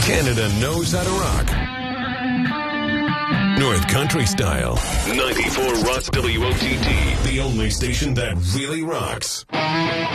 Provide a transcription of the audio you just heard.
Canada knows how to rock. North Country style. 94 Ross WOTD, the only station that really rocks.